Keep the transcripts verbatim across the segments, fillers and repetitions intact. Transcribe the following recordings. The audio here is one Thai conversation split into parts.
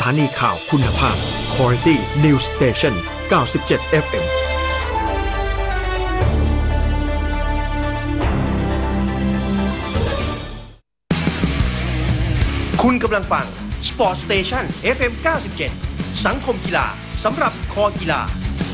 านีข่าวคุณภาพ Quality News Station เก้าสิบเจ็ด เอฟ เอ็มคุณกำลังฟัง Sport Station เอฟ เอ็ม เก้าสิบเจ็ด สังคมกีฬาสำหรับคอกีฬา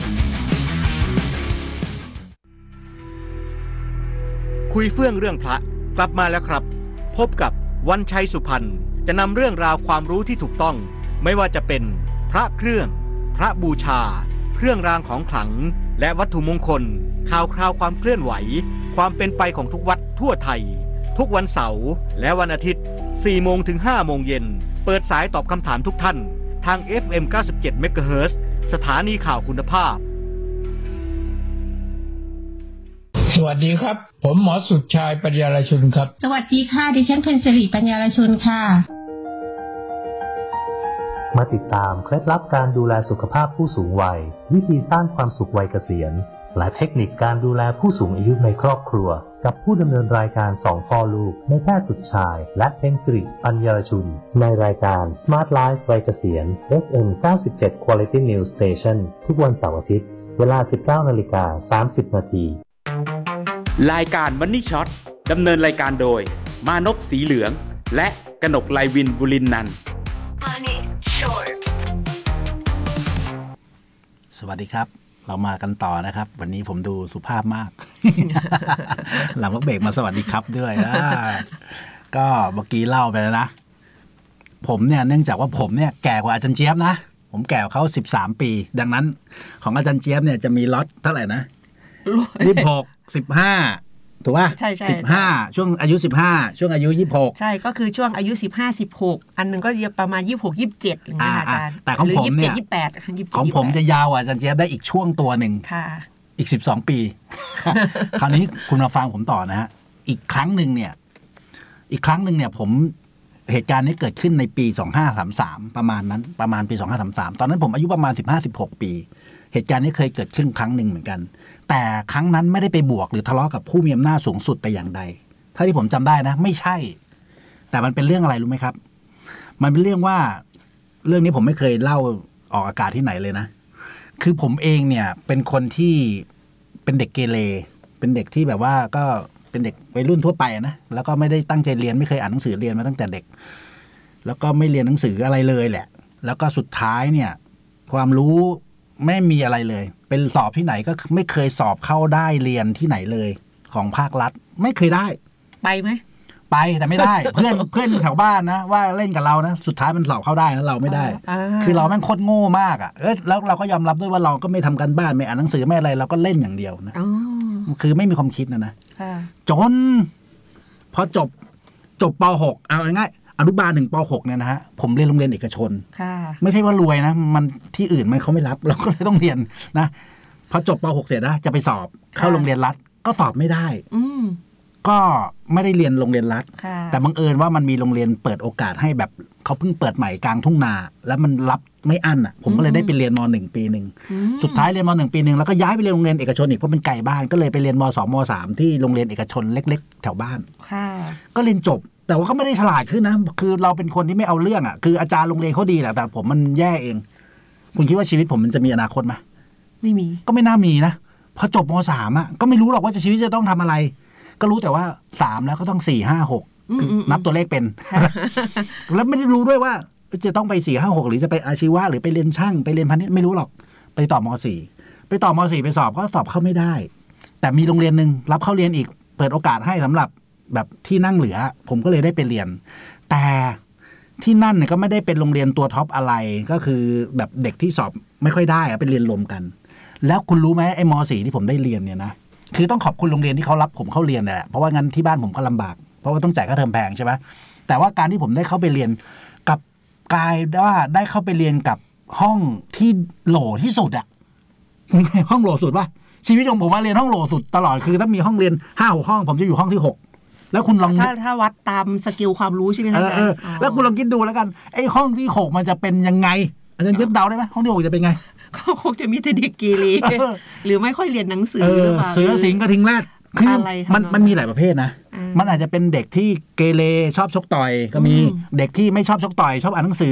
คุยเฟื่องเรื่องพระกลับมาแล้วครับพบกับวันชัยสุพรรณจะนำเรื่องราวความรู้ที่ถูกต้องไม่ว่าจะเป็นพระเครื่องพระบูชาเครื่องรางของขลังและวัตถุมงคลข่าวคราวความเคลื่อนไหวความเป็นไปของทุกวัดทั่วไทยทุกวันเสาร์และวันอาทิตย์ สี่โมงถึงห้าโมงเย็นเปิดสายตอบคำถามทุกท่านทาง เอฟ เอ็ม เก้าสิบเจ็ด เมกะเฮิรตซ์ สถานีข่าวคุณภาพสวัสดีครับผมหมอสุดชายปัญญารชุนครับสวัสดีค่ะดิฉันเพ็ญศิริปัญญารชุนค่ะมาติดตามเคล็ดลับการดูแลสุขภาพผู้สูงวัยวิธีสร้างความสุขวัยเกษียณและเทคนิคการดูแลผู้สูงอายุในครอบครัวกับผู้ดำเนินรายการสองพ่อลูกในแพทย์สุดชายและเพ็ญศิริปัญญารชุนในรายการ Smart Life วัยเกษียณ เอฟ เอ็ม เก้าสิบเจ็ด Quality News Station ทุกวันเสาร์อาทิตย์เวลา สิบเก้านาฬิกาสามสิบนาทีรายการมันนี่ช็อตดำเนินรายการโดยมานพสีเหลืองและกนกไลวินบุรินนันท์สวัสดีครับเรามากันต่อนะครับวันนี้ผมดูสุภาพมาก หลังพักเบรกมาสวัสดีครับด้วยนะก็เมื่อกี้เล่าไปแล้วนะผมเนี่ยเนื่องจากว่าผมเนี่ยแก่กว่าอาจารย์เจี๊ยบนะผมแก่กว่าเขาสิบสามปีดังนั้นของอาจารย์เจี๊ยบเนี่ยจะมีล็อตเท่าไหร่นะยี่สิบหก สิบห้าถูกป่ะใช่ๆสิบห้าช่วงอายุสิบห้าช่วงอายุยี่สิบหกใช่ก็คือช่วงอายุสิบห้า สิบหกอันนึงก็ประมาณยี่สิบหก ยี่สิบเจ็ดอย่างเงี้ยอาจารย์แต่ของผมเนี่ยยี่สิบเจ็ด ยี่สิบแปดของผมจะยาวกว่าอาจารย์เจี๊ยบได้อีกช่วงตัวนึงค่ะอีกสิบสองปีคราวนี้คุณมาฟังผมต่อนะฮะอีกครั้งนึงเนี่ยอีกครั้งนึงเนี่ยผมเหตุการณ์นี้เกิดขึ้นในปีสองพันห้าร้อยสามสิบสามประมาณนั้นประมาณปีสองพันห้าร้อยสามสิบสามตอนนั้นผมอายุประมาณสิบห้า สิบหกปีเหตุการณ์นี้เคยเกิดขึ้นครั้งนึงเหมือนกันแต่ครั้งนั้นไม่ได้ไปบวกหรือทะเลาะกับผู้มีอำนาจสูงสุดแต่อย่างใดถ้าที่ผมจำได้นะไม่ใช่แต่มันเป็นเรื่องอะไรรู้ไหมครับมันเป็นเรื่องว่าเรื่องนี้ผมไม่เคยเล่าออกอากาศที่ไหนเลยนะคือผมเองเนี่ยเป็นคนที่เป็นเด็กเกเรเป็นเด็กที่แบบว่าก็เป็นเด็กวัยรุ่นทั่วไปนะแล้วก็ไม่ได้ตั้งใจเรียนไม่เคยอ่านหนังสือเรียนมาตั้งแต่เด็กแล้วก็ไม่เรียนหนังสืออะไรเลยแหละแล้วก็สุดท้ายเนี่ยความรู้ไม่มีอะไรเลยเป็นสอบที่ไหนก็ไม่เคยสอบเข้าได้เรียนที่ไหนเลยของภาครัฐไม่เคยได้ไปไหมไปแต่ไม่ได้ เพื่อนเพื่อนแถวบ้านนะว่าเล่นกับเรานะสุดท้ายมันสอบเข้าได้นะเราไม่ได้คือเราแม่งโคตรโง่มากอ่ะเออแล้วเราก็ยอมรับด้วยว่าเราก็ไม่ทำกันบ้านไม่อ่านหนังสือไม่อะไรเราก็เล่นอย่างเดียวนะคือไม่มีความคิดนะนะจนพอจบจบป.หก เอาง่ายอนุบาลหนึ่งป.หกเนี่ยนะฮะผมเรียนโรงเรียนเอกชนไม่ใช่ว่ารวยนะมันที่อื่นมันเขาไม่รับเราก็เลยต้องเรียนนะพอจบป.หก เสร็จนะจะไปสอบเข้าโรงเรียนรัฐก็สอบไม่ได้ก็ไม่ได้เรียนโรงเรียนรัฐแต่บังเอิญว่ามันมีโรงเรียนเปิดโอกาสให้แบบเขาเพิ่งเปิดใหม่กลางทุ่งนาแล้วมันรับไม่อั้นอ่ะผมก็เลยได้ไปเรียนม.หนึ่ง ปีนึงสุดท้ายเรียนม.หนึ่ง ปีนึงแล้วก็ย้ายไปเรียนโรงเรียนเอกชนอีกเพราะเป็นไกลบ้านก็เลยไปเรียนม.สอง ม.สาม ที่โรงเรียนเอกชนเล็กๆแถวบ้านก็เรียนจบแต่ว่าก็ไม่ได้ฉลาดขึ้นนะคือเราเป็นคนที่ไม่เอาเรื่องอ่ะคืออาจารย์โรงเรียนเขาดีแหละแต่ผมมันแย่เองคุณคิดว่าชีวิตผมมันจะมีอนาคตไหมไม่มีก็ไม่น่ามีนะพอจบม.สาม อ่ะก็ไม่รู้หรอกว่าชีวิตจะต้องทำอะไรก็รู้แต่ว่าสามแล้วก็ต้องสี่ ห้า หกนับตัวเลขเป็น แล้วไม่ได้รู้ด้วยว่าจะต้องไปสี่ ห้า หกหรือจะไปอาชีวะหรือไปเรียนช่างไปเรียนพาณิชย์ไม่รู้หรอกไปต่อม.สี่ ไปต่อม.สี่ ไปสอบก็สอบเข้าไม่ได้แต่มีโรงเรียนนึงรับเข้าเรียนอีกเปิดโอกาสให้สำหรับแบบที่นั่งเหลือผมก็เลยได้ไปเรียนแต่ที่นั่นเนี่ยก็ไม่ได้เป็นโรงเรียนตัวท็อปอะไรก็คือแบบเด็กที่สอบไม่ค่อยได้อะเป็นเรียนรวมกันแล้วคุณรู้ไหมไอ้ม.สี่ ที่ผมได้เรียนเนี่ยนะคือต้องขอบคุณโรงเรียนที่เขารับผมเข้าเรียนแหละเพราะว่างั้นที่บ้านผมก็ลำบากเพราะว่าต้องจ่ายค่าเทอมแพงใช่ไหมแต่ว่าการที่ผมได้เข้าไปเรียนกับกลายว่าได้เข้าไปเรียนกับห้องที่โหลที่สุดอะห้องโหลสุดป่ะชีวิตของผมมาเรียนห้องโหลสุดตลอดคือถ้ามีห้องเรียนห้าหกห้องผมจะอยู่ห้องที่หกแล้วคุณลองถ้าถ้าวัดตามสกิลความรู้ใช่ไหมคะเออแล้วคุณลองคิดดูแล้วกันไอ้ห้องที่หกมันจะเป็นยังไงอาจารย์จะเดาได้ไหมห้องที่หกจะเป็นไงก็คงจะมีแต่เด็กเกเรหรือไม่ค่อยเรียนหนังสือหรือเปล่าเสือสิงกระทิงแรดคือมันมันมีหลายประเภทนะมันอาจจะเป็นเด็กที่เกเรชอบชกต่อยก็มีเด็กที่ไม่ชอบชกต่อยชอบอ่านหนังสือ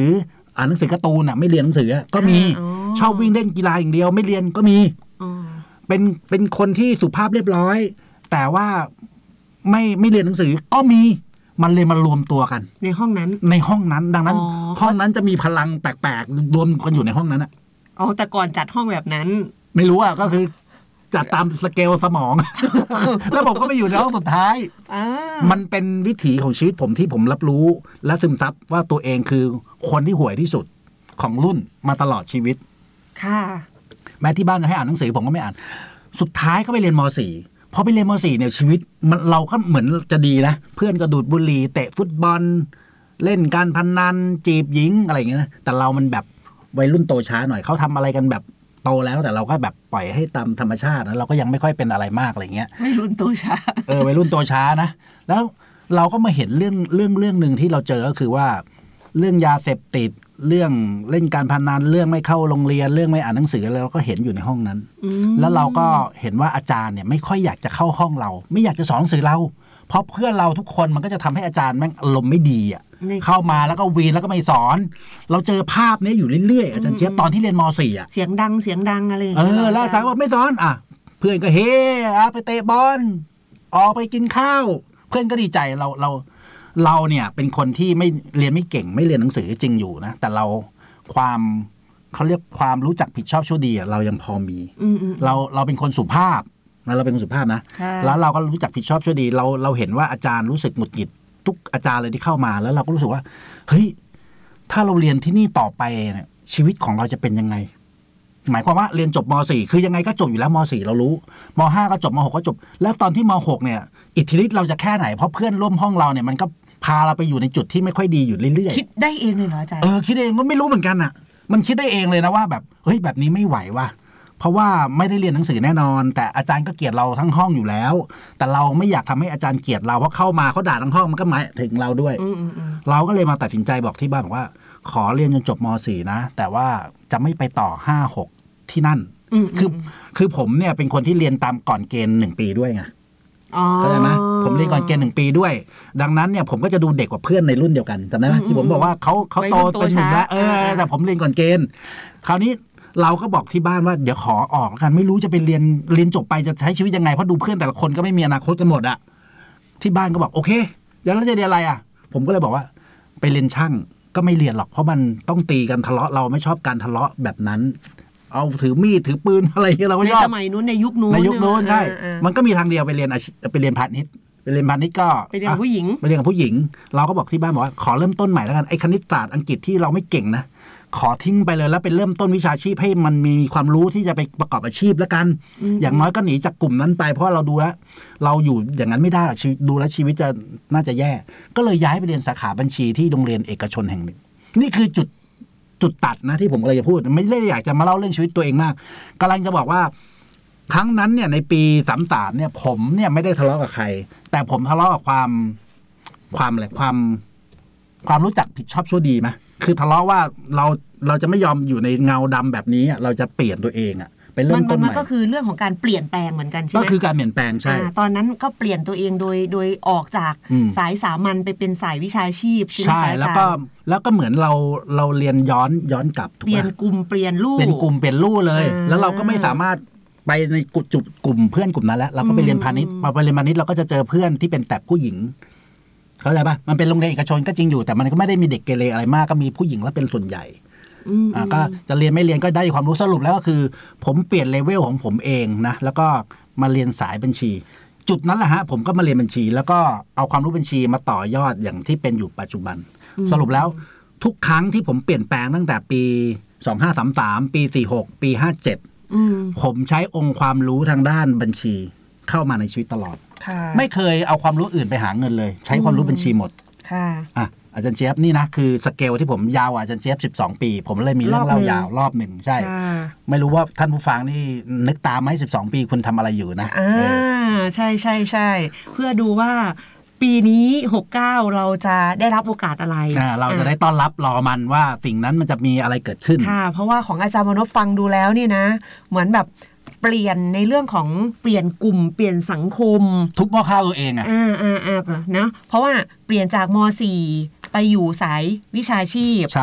อ่านหนังสือการ์ตูนอ่ะไม่เรียนหนังสือก็มีชอบวิ่งเล่นกีฬาอย่างเดียวไม่เรียนก็มีเป็นเป็นคนที่สุภาพเรียบร้อยแต่ว่าไม่ไม่เรียนหนังสือก็มีมันเลยมารวมตัวกันในห้องนั้นในห้องนั้นดังนั้นห้องนั้นจะมีพลังแปลกๆรวมกันอยู่ในห้องนั้นอ่ะอ๋อแต่ก่อนจัดห้องแบบนั้นไม่รู้อ่ะก็คือจัดตามสเกลสมอง แล้วผมก็ไปอยู่ในห้องสุดท้ายมันเป็นวิถีของชีวิตผมที่ผมรับรู้และซึมซับว่าตัวเองคือคนที่ห่วยที่สุดของรุ่นมาตลอดชีวิตค่ะแม้ที่บ้านจะให้อ่านหนังสือผมก็ไม่อ่านสุดท้ายก็ไปเรียนม.สี่ พอไปเรียนม.สี่เนี่ยชีวิตมันเราก็เหมือนจะดีนะเพื่อนก็ดูดบุหรี่เตะฟุตบอลเล่นการพนันจีบหญิงอะไรอย่างเงี้ยนะแต่เรามันแบบวัยรุ่นโตช้าหน่อยเขาทำอะไรกันแบบโตแล้วแต่เราก็แบบปล่อยให้ตามธรรมชาตินะเราก็ยังไม่ค่อยเป็นอะไรมากอะไรเงี้ยวัยรุ่นโตช้าเออวัยรุ่นโตช้านะแล้วเราก็มาเห็นเรื่องเรื่องเรื่องนึงที่เราเจอก็คือว่าเรื่องยาเสพติดเรื่องเล่นการพนันเรื่องไม่เข้าโรงเรียนเรื่องไม่อ่านหนังสือเราก็เห็นอยู่ในห้องนั้นแล้วเราก็เห็นว่าอาจารย์เนี่ยไม่ค่อยอยากจะเข้าห้องเราไม่อยากจะสอนหนังสือเราเพราะเพื่อนเราทุกคนมันก็จะทำให้อาจารย์แม่งอารมณ์ไม่ดีอ่ะเข้ามาแล้วก็วีนแล้วก็ไม่สอนเราเจอภาพนี้อยู่เรื่อยๆอาจารย์เจี๊ยบตอนที่เรียนม.สี่ อ่ะเสียงดังเสียงดังอะไรเออแล้วอาจารย์บอกไม่สอนอ่ะเพื่อนก็เฮ้ไปเตะบอลออกไปกินข้าวเพื่อนก็ดีใจเราเราเราเนี่ยเป็นคนที่ไม่เรียนไม่เก่งไม่เรียนหนังสือจริงอยู่นะแต่เราความเขาเรียกความรู้จักผิดชอบชั่วดีเรายังพอมีเราเราเป็นคนสุภาพนะเราเป็นคนสุภาพนะแล้วเราก็รู้จักผิดชอบชั่วดีเราเราเห็นว่าอาจารย์รู้สึกหงุดหงิดทุกอาจารย์เลยที่เข้ามาแล้วเราก็รู้สึกว่าเฮ้ยถ้าเราเรียนที่นี่ต่อไปเนี่ยชีวิตของเราจะเป็นยังไงหมายความว่าเรียนจบม.สี่ คือยังไงก็จบอยู่แล้วม.สี่ เรารู้ม.ห้า ก็จบม.หก ก็จบแล้วตอนที่ม.หก เนี่ยอิทธิฤทธิ์เราจะแค่ไหนเพราะเพื่อนร่วมห้องเราเนี่ยมันก็พาเราไปอยู่ในจุดที่ไม่ค่อยดีอยู่เรื่อยๆคิดได้เองเลยเหรออาจารย์เออคิดเองก็ไม่รู้เหมือนกันอ่ะมันคิดได้เองเลยนะว่าแบบเฮ้ยแบบนี้ไม่ไหวว่ะเพราะว่าไม่ได้เรียนหนังสือแน่นอนแต่อาจารย์ก็เกลียดเราทั้งห้องอยู่แล้วแต่เราไม่อยากทำให้อาจารย์เกลียดเราเพราะเข้ามาเขาด่าทั้งห้องมันก็หมายถึงเราด้วยเราก็เลยมาตัดสินใจบอกที่บ้านบอกว่าขอเรียนจนจบม.สี่ นะแต่ว่าจะไม่ไปต่อ ห้า หก ที่นั่นคือคือผมเนี่ยเป็นคนที่เรียนตามก่อนเกณฑ์หนึ่งปีด้วยไงเข้าใจไหมผมเรียนก่อนเกณฑ์หนึ่งปีด้วยดังนั้นเนี่ยผมก็จะดูเด็กกว่าเพื่อนในรุ่นเดียวกันจำได้ไหมที่ผมบอกว่าเขาเขาโตเป็นหนุ่มแล้วเออแต่ผมเรียนก่อนเกณฑ์คราวนี้เราก็บอกที่บ้านว่าเดี๋ยวขอออกกันไม่รู้จะไปเรียนเรียนจบไปจะใช้ชีวิตยังไงเพราะดูเพื่อนแต่ละคนก็ไม่มีอนาคตกันหมดอะที่บ้านก็บอกโอเคเดี๋ยวเราจะเรียนอะไรอะผมก็เลยบอกว่าไปเรียนช่างก็ไม่เรียนหรอกเพราะมันต้องตีกันทะเลาะเราไม่ชอบการทะเลาะแบบนั้นเอาถือมีดถือปืนอะไรเราไม่ชอบในสมัยนู้นในยุคนู้นในยุคนู้นใช่มันก็มีทางเดียวไปเรียนไปเรียนพาณิชย์ไปเรียนพาณิชย์ก็ไปเรียนผู้หญิงไปเรียนกับผู้หญิงเราก็บอกที่บ้านบอกว่าขอเริ่มต้นใหม่แล้วกันไอ้คณิตศาสตร์อังกฤษที่เราไม่เก่งนะขอทิ้งไปเลยแล้วเป็นเริ่มต้นวิชาชีพให้มันมีความรู้ที่จะไปประกอบอาชีพแล้วกัน อ, อย่างน้อยก็หนีจากกลุ่มนั้นไปเพราะเราดูแล้วเราอยู่อย่างนั้นไม่ได้หรอกดูแล้วชีวิตจะน่าจะแย่ก็เลยย้ายไปเรียนสาขาบัญชีที่โรงเรียนเอกชนแห่งหนึ่งนี่คือจุดจุดตัดนะที่ผมกำลังจะพูดไม่ได้อยากจะมาเล่าเรื่องชีวิตตัวเองมากกำลังจะบอกว่าครั้งนั้นเนี่ยในปีสามสิบสามเนี่ยผมเนี่ยไม่ได้ทะเลาะกับใครแต่ผมทะเลาะกับความความอะไรความความรู้จักผิดชอบชั่วดีไหมคือทะเลาะว่าเราเราจะไม่ยอมอยู่ในเงาดำแบบนี้เราจะเปลี่ยนตัวเองอะไปเริ่มต้นใหม่มันก็คือเรื่องของการเปลี่ยนแปลงเหมือนกันใช่ไหมก็คือการเปลี่ยนแปลงใช่ตอนนั้นก็เปลี่ยนตัวเองโดยโดยออกจากสายสามัญไปเป็นสายวิชาชีพใช่แล้วก็แล้วก็เหมือนเราเราเรียนย้อนย้อนกลับเปลี่ยนกลุ่มเปลี่ยนลู่เป็นกลุ่มเปลี่ยนลู่เลยแล้วเราก็ไม่สามารถไปในจุดกลุ่มเพื่อนกลุ่มนั้นแล้วเราก็ไปเรียนพาณิชย์พอไปเรียนพาณิชย์เราก็จะเจอเพื่อนที่เป็นแต่ผู้หญิงเข้าใจป่ะมันเป็นโรงเรียนเอกชนก็จริงอยู่แต่มันก็ไม่ได้มีเด็กเกเรอะไรมากก็มีผู้หญิงแล้วเป็นส่วนใหญ่อ่าก็จะเรียนไม่เรียนก็ได้ความรู้สรุปแล้วก็คือผมเปลี่ยนเลเวลของผมเองนะแล้วก็มาเรียนสายบัญชีจุดนั้นแหละฮะผมก็มาเรียนบัญชีแล้วก็เอาความรู้บัญชีมาต่อยอดอย่างที่เป็นอยู่ปัจจุบันสรุปแล้วทุกครั้งที่ผมเปลี่ยนแปลงตั้งแต่ปีสองพันห้าร้อยสามสิบสามปีสี่สิบหกปีห้าสิบเจ็ดผมใช้องค์ความรู้ทางด้านบัญชีเข้ามาในชีวิตตลอดไม่เคยเอาความรู้อื่นไปหาเงินเลยใช้ความรู้บัญชีหมดค่ะอ่ะอาจารย์เจี๊ยบนี่นะคือสเกลที่ผมยาวอาจารย์เจี๊ยบสิบสองปีผมเลยมีเรื่องเล่ายาวรอบหนึ่งใช่ไม่รู้ว่าท่านผู้ฟังนี่นึกตามไหมสิบสองปีคุณทำอะไรอยู่นะอ่าใช่ใช่ใช่เพื่อดูว่าปีนี้หกสิบเก้าเราจะได้รับโอกาสอะไรอ่าเราจะได้ต้อนรับรอมันว่าสิ่งนั้นมันจะมีอะไรเกิดขึ้นค่ะเพราะว่าของอาจารย์มนพฟังดูแล้วนี่นะเหมือนแบบเปลี่ยนในเรื่องของเปลี่ยนกลุ่มเปลี่ยนสังคมทุบหม้อข้าวตัวเองอ่ะอ่าอ่าอ่านะเพราะว่าเปลี่ยนจากม.สี่ ไปอยู่สายวิชาชีพใช่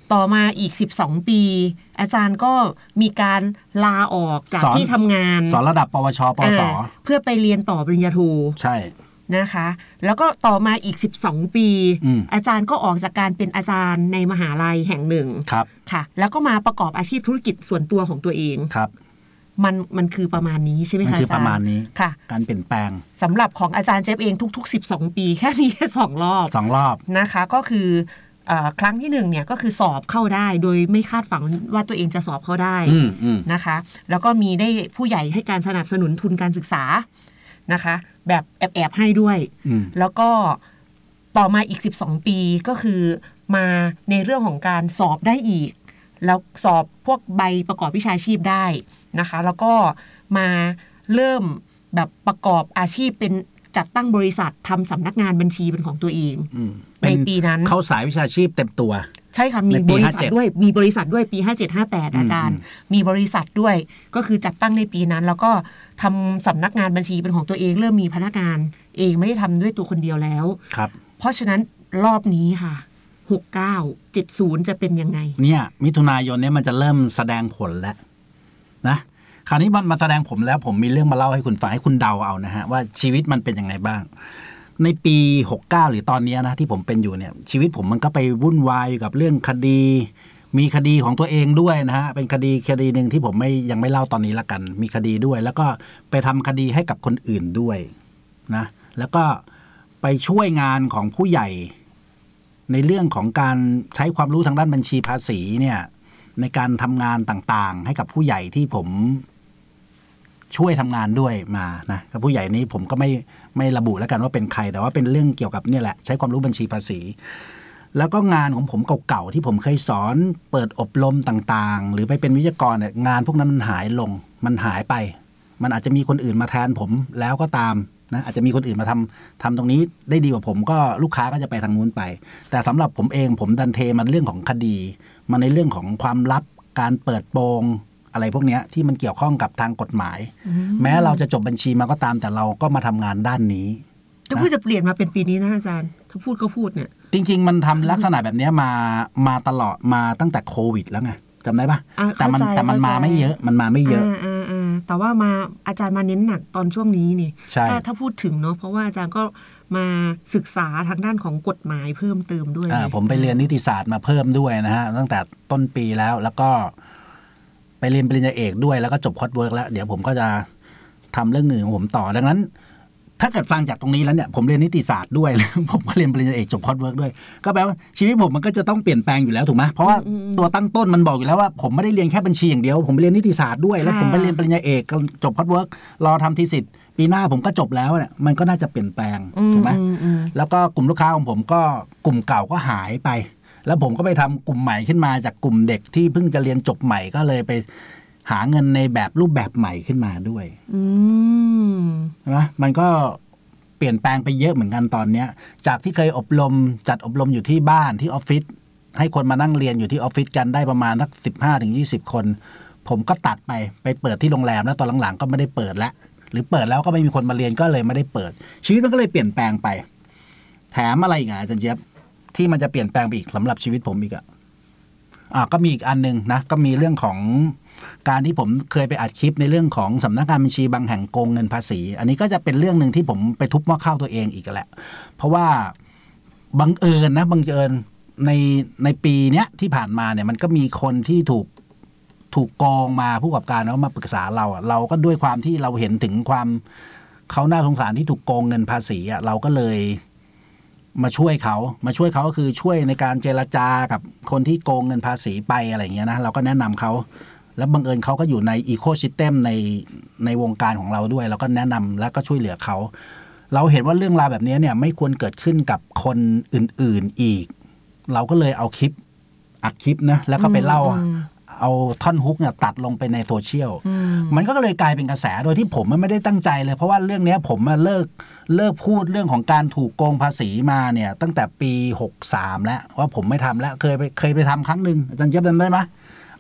ต่อมาอีกสิบสองปีอาจารย์ก็มีการลาออกจากที่ทำงานสอนระดับปวชปวสเพื่อไปเรียนต่อปริญญาโทใช่นะคะแล้วก็ต่อมาอีกสิบสองปีอาจารย์ก็ออกจากการเป็นอาจารย์ในมหาลัยแห่งหนึ่งครับค่ะแล้วก็มาประกอบอาชีพธุรกิจส่วนตัวของตัวเองครับมันมันคือประมาณนี้ใช่ไหมคะอาจารย์มันคือประมาณนี้ค่ะการเปลี่ยนแปลงสำหรับของอาจารย์เจฟเองทุกๆสิบสองปีแค่มีแค่สองรอบสองรอบนะคะก็คือครั้งที่หนึ่งเนี่ยก็คือสอบเข้าได้โดยไม่คาดฝันว่าตัวเองจะสอบเข้าได้นะคะแล้วก็มีได้ผู้ใหญ่ให้การสนับสนุนทุนการศึกษานะคะแบบแอบๆให้ด้วยแล้วก็ต่อมาอีกสิบสองปีก็คือมาในเรื่องของการสอบได้อีกแล้วสอบพวกใบประกอบวิชาชีพได้นะคะแล้วก็มาเริ่มแบบประกอบอาชีพเป็นจัดตั้งบริษัททำสำนักงานบัญชีเป็นของตัวเองในปีนั้นเข้าสายวิชาชีพเต็มตัวใช่ค่ะมีบริษัทด้วยมีบริษัทด้วยปีห้าเจ็ด ห้าแปดอาจารย์มีบริษัทด้วยก็คือจัดตั้งในปีนั้นแล้วก็ทำสำนักงานบัญชีเป็นของตัวเองเริ่มมีพนักงานเองไม่ได้ทำด้วยตัวคนเดียวแล้วครับเพราะฉะนั้นรอบนี้ค่ะหกสิบเก้า เจ็ดสิบจะเป็นยังไงเนี่ยมิถุนายนเนี่ยมันจะเริ่มแสดงผลแล้วนะคราวนี้มันมาแสดงผมแล้วผมมีเรื่องมาเล่าให้คุณฟังให้คุณเดาเอานะฮะว่าชีวิตมันเป็นยังไงบ้างในปีหกสิบเก้าหรือตอนนี้นะที่ผมเป็นอยู่เนี่ยชีวิตผมมันก็ไปวุ่นวายอยู่กับเรื่องคดีมีคดีของตัวเองด้วยนะฮะเป็นคดีคดีนึงที่ผมไม่ยังไม่เล่าตอนนี้ละกันมีคดีด้วยแล้วก็ไปทำคดีให้กับคนอื่นด้วยนะแล้วก็ไปช่วยงานของผู้ใหญ่ในเรื่องของการใช้ความรู้ทางด้านบัญชีภาษีเนี่ยในการทำงานต่างๆให้กับผู้ใหญ่ที่ผมช่วยทำงานด้วยมานะกับผู้ใหญ่นี้ผมก็ไม่ไม่ระบุแล้วกันว่าเป็นใครแต่ว่าเป็นเรื่องเกี่ยวกับเนี่ยแหละใช้ความรู้บัญชีภาษีแล้วก็งานของผมเก่าๆที่ผมเคยสอนเปิดอบรมต่างๆหรือไปเป็นวิทยากรเนี่ยงานพวกนั้นมันหายลงมันหายไปมันอาจจะมีคนอื่นมาแทนผมแล้วก็ตามนะอาจจะมีคนอื่นมาทำทำตรงนี้ได้ดีกว่าผมก็ลูกค้าก็จะไปทางนู้นไปแต่สำหรับผมเองผมดันเทมันเรื่องของคดีมาในเรื่องของความลับการเปิดโปงอะไรพวกนี้ที่มันเกี่ยวข้องกับทางกฎหมายแม้เราจะจบบัญชีมาก็ตามแต่เราก็มาทำงานด้านนี้ถ้าพูดจะเปลี่ยนมาเป็นปีนี้นะอาจารย์ถ้าพูดก็พูดเนี่ยจริงๆมันทำลักษณะแบบนี้มามาตลอดมาตั้งแต่โควิดแล้วไงจำได้ปะแต่มันแต่มันมาไม่เยอะมันมาไม่เยอะแต่ว่ามาอาจารย์มาเน้นหนักตอนช่วงนี้นี่ถ้าถ้าพูดถึงเนาะเพราะว่าอาจารย์ก็มาศึกษาทางด้านของกฎหมายเพิ่มเติมด้วยผมไปเรียนนิติศาสตร์มาเพิ่มด้วยนะฮะตั้งแต่ต้นปีแล้วแล้วก็ไปเรียนปริญญาเอกด้วยแล้วก็จบคอร์สเวิร์กแล้วเดี๋ยวผมก็จะทำเรื่องอื่นของผมต่อดังนั้นถ้าเกิดฟังจากตรงนี้แล้วเนี่ยผมเรียนนิติศาสตร์ด้วยผมก็เรียนปริญญาเอกจบคอร์สเวิร์กด้วยก็แปลว่าชีวิตผมมันก็จะต้องเปลี่ยนแปลงอยู่แล้วถูกไหมเพราะว่าตัวตั้งต้นมันบอกอยู่แล้วว่าผมไม่ได้เรียนแค่บัญชีอย่างเดียวผมไปเรียนนิติศาสตร์ด้วยแล้วผมไปเรียนปริญญาเอกจบคอร์สเวิร์กรอทำทีสิทธิ์ปีหน้าผมก็จบแล้วเนี่ยมันก็น่าจะเปลี่ยนแปลงถูกไหมแล้วก็กลุ่มลูกค้าของผมก็กลุ่มเก่าก็หายไปแล้วผมก็ไปทำกลุ่มใหม่ขึ้นมาจากกลุ่มเด็กที่เพิ่งจะเรียนจบใหม่ก็เลยไปหาเงินในแบบรูปแบบใหม่ขึ้นมาด้วยใช่ไหมมันก็เปลี่ยนแปลงไปเยอะเหมือนกันตอนนี้จากที่เคยอบรมจัดอบรมอยู่ที่บ้านที่ออฟฟิศให้คนมานั่งเรียนอยู่ที่ออฟฟิศกันได้ประมาณสักสิบห้าถึงยี่สิบคนผมก็ตัดไปไปเปิดที่โรงแรมแล้วตอนหลังๆก็ไม่ได้เปิดแล้วหรือเปิดแล้วก็ไม่มีคนมาเรียนก็เลยไม่ได้เปิดชีวิตมันก็เลยเปลี่ยนแปลงไปแถมอะไรอีกอ่ะอาจารย์เจี๊ยบที่มันจะเปลี่ยนแปลงไปอีกสำหรับชีวิตผมอีกอ่ะอ่าก็มีอีกอันนึงนะก็มีเรื่องของการที่ผมเคยไปอัดคลิปในเรื่องของสำนักงานบัญชีบางแห่งโกงเงินภาษีอันนี้ก็จะเป็นเรื่องนึงที่ผมไปทุบหม้อข้าวตัวเองอีกแหละเพราะว่าบังเอิญนะบังเอิญในในปีเนี้ยที่ผ่านมาเนี่ยมันก็มีคนที่ถูกถูกโกงมาผู้ประกอบการแล้วมาปรึกษาเราอ่ะเราก็ด้วยความที่เราเห็นถึงความเขาน่าสงสารที่ถูกโกงเงินภาษีอ่ะเราก็เลยมาช่วยเขามาช่วยเขาก็คือช่วยในการเจรจากับคนที่โกงเงินภาษีไปอะไรอย่างเงี้ยนะเราก็แนะนำเขาแล้วบังเอิญเขาก็อยู่ในอีโคซิสเต็มในในวงการของเราด้วยเราก็แนะนำแล้วก็ช่วยเหลือเขาเราเห็นว่าเรื่องราวแบบนี้เนี่ยไม่ควรเกิดขึ้นกับคนอื่นๆอีกเราก็เลยเอาคลิปอัดคลิปนะแล้วก็ไปเล่าเอาท่อนฮุกเนี่ยตัดลงไปในโซเชียลมันก็เลยกลายเป็นกระแสโดยที่ผมไม่ได้ตั้งใจเลยเพราะว่าเรื่องนี้ผมมาเลิกเลิกพูดเรื่องของการถูกโกงภาษีมาเนี่ยตั้งแต่ปีหกสามแล้วว่าผมไม่ทำแล้วเคยไปเคยไปทำครั้งนึงอาจารย์เจี๊ยบจำได้ไหม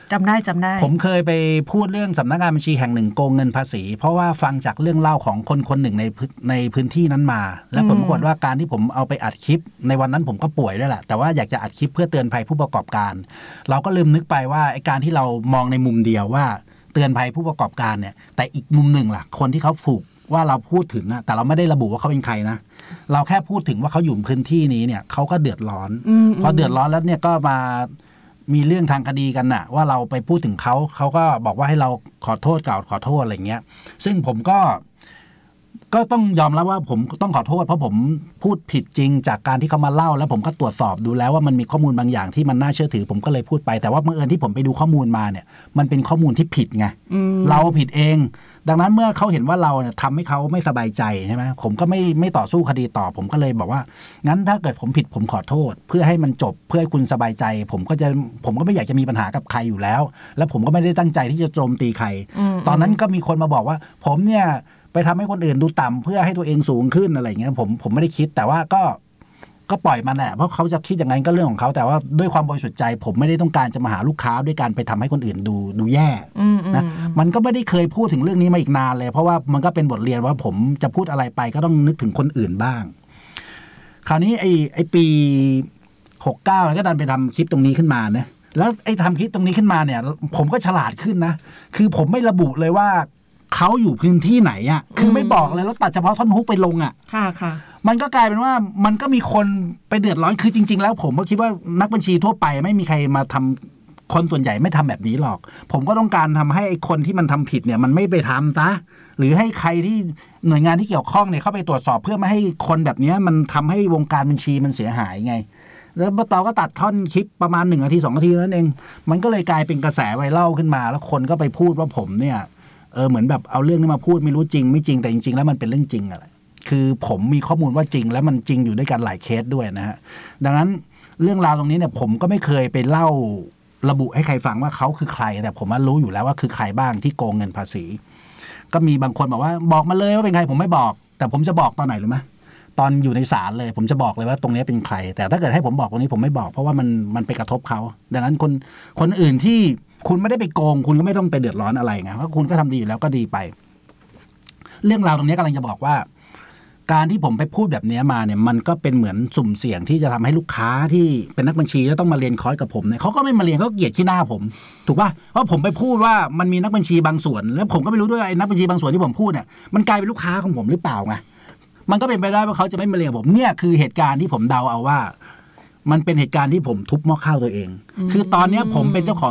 จำได้จำได้ผมเคยไปพูดเรื่องสำนักงานบัญชีแห่งหนึ่งโกงเงินภาษีเพราะว่าฟังจากเรื่องเล่าของคนคนหนึ่งในในพื้นที่นั้นมาแล้วผลปรากฏว่าการที่ผมเอาไปอัดคลิปในวันนั้นผมก็ป่วยด้วยแหละแต่ว่าอยากจะอัดคลิปเพื่อเตือนภัยผู้ประกอบการเราก็ลืมนึกไปว่าไอ้การที่เรามองในมุมเดียวว่าเตือนภัยผู้ประกอบการเนี่ยแต่อีกมุมหนึ่งล่ะคนที่เขาถูกว่าเราพูดถึงอะแต่เราไม่ได้ระบุว่าเขาเป็นใครนะเราแค่พูดถึงว่าเขาอยู่พื้นที่นี้เนี่ยเขาก็เดือดร้อนพอเดือดร้อนแล้วเนี่ยก็มามีเรื่องทางคดีกันน่ะว่าเราไปพูดถึงเขาเขาก็บอกว่าให้เราขอโทษกล่าวขอโทษอะไรเงี้ยซึ่งผมก็ก็ต้องยอมรับว่าผมต้องขอโทษเพราะผมพูดผิดจริงจากการที่เขามาเล่าแล้วผมก็ตรวจสอบดูแล้วว่ามันมีข้อมูลบางอย่างที่มันน่าเชื่อถือผมก็เลยพูดไปแต่ว่าบังเอิญที่ผมไปดูข้อมูลมาเนี่ยมันเป็นข้อมูลที่ผิดไงเราผิดเองดังนั้นเมื่อเขาเห็นว่าเราเนี่ยทำให้เขาไม่สบายใจใช่ไหมผมก็ไม่ไม่ต่อสู้คดีต่อผมก็เลยบอกว่างั้นถ้าเกิดผมผิดผมขอโทษเพื่อให้มันจบเพื่อให้คุณสบายใจผมก็จะผมก็ไม่อยากจะมีปัญหากับใครอยู่แล้วแล้วผมก็ไม่ได้ตั้งใจที่จะโจมตีใครตอนนั้นก็มีคนมาบอกว่าผมเนี่ยไปทำให้คนอื่นดูต่ำเพื่อให้ตัวเองสูงขึ้นอะไรอย่างเงี้ยผมผมไม่ได้คิดแต่ว่าก็ก็ปล่อยมันแหละเพราะเขาจะคิดอย่างนั้นก็เรื่องของเขาแต่ว่าด้วยความบริสุทธิ์ใจผมไม่ได้ต้องการจะมาหาลูกค้าด้วยการไปทำให้คนอื่นดูดูแย่นะมันก็ไม่ได้เคยพูดถึงเรื่องนี้มาอีกนานเลยเพราะว่ามันก็เป็นบทเรียนว่าผมจะพูดอะไรไปก็ต้องนึกถึงคนอื่นบ้างคราวนี้ไอ้ไอ้ปีหกสิบเก้าแล้วก็ดันไปทำคลิปตรงนี้ขึ้นมานะแล้วไอ้ทำคลิปตรงนี้ขึ้นมาเนี่ยผมก็ฉลาดขึ้นนะคือผมไม่ระบุเลยว่าเขาอยู่พื้นที่ไหนอ่ะคือไม่บอกเลยแล้วตัดเฉพาะท่อนฮุกไปลงอ่ะค่ะค่ะมันก็กลายเป็นว่ามันก็มีคนไปเดือดร้อนคือจริงๆแล้วผมก็คิดว่านักบัญชีทั่วไปไม่มีใครมาทำคนส่วนใหญ่ไม่ทำแบบนี้หรอกผมก็ต้องการทำให้คนที่มันทำผิดเนี่ยมันไม่ไปทำซะหรือให้ใครที่หน่วยงานที่เกี่ยวข้องเนี่ยเข้าไปตรวจสอบเพื่อไม่ให้คนแบบนี้มันทำให้วงการบัญชีมันเสียหายไงแล้วเราก็ตัดท่อนคลิปประมาณหนึ่งนาทีสองนาทีนั่นเองมันก็เลยกลายเป็นกระแสไวรัลขึ้นมาแล้วคนก็ไปพูดว่าผมเนี่ยเออเหมือนแบบเอาเรื่องนี้มาพูดไม่รู้จริงไม่จริงแต่จริงๆแล้วมันเป็นเรื่องจริงอะไรคือผมมีข้อมูลว่าจริงแล้วมันจริงอยู่ด้วยกันหลายเคสด้วยนะฮะดังนั้นเรื่องราวตรงนี้เนี่ยผมก็ไม่เคยไปเล่าระบุให้ใครฟังว่าเขาคือใครแต่ผมว่ารู้อยู่แล้วว่าคือใครบ้างที่โกงเงินภาษีก็มีบางคนบอกว่าบอกมาเลยว่าเป็นใครผมไม่บอกแต่ผมจะบอกตอนไหนรู้ไหมตอนอยู่ในศาลเลยผมจะบอกเลยว่าตรงนี้เป็นใครแต่ถ้าเกิดให้ผมบอกตรงนี้ผมไม่บอกเพราะว่ามันมันไปกระทบเขาดังนั้นคนคนอื่นที่คุณไม่ได้ไปโกงคุณก็ไม่ต้องไปเดือดร้อนอะไรไงเพราะคุณก็ทำดีอยู่แล้วก็ดีไปเรื่องราวตรงนี้กำลังจะบอกว่าการที่ผมไปพูดแบบนี้มาเนี่ยมันก็เป็นเหมือนสุ่มเสี่ยงที่จะทำให้ลูกค้าที่เป็นนักบัญชีแล้วต้องมาเรียนคอร์สกับผมเนี่ยเขาก็ไม่มาเรียนเขาเกลียดขี้หน้าผมถูกป่ะเพราะผมไปพูดว่ามันมีนักบัญชีบางส่วนแล้วผมก็ไม่รู้ด้วยไอ้นักบัญชีบางส่วนที่ผมพูดเนี่ยมันกลายเป็นลูกค้าของผมหรือเปล่าไงมันก็เป็นไปได้ว่าเขาจะไม่มาเรียนผมเนี่ยคือเหตุการณ์ที่ผมเดาเอาว่ามันเป็นเหตุการณ์ที่ผมทุบหม้อข้าวตัวเองคือตอนนี้ผมเป็นเจ้าของ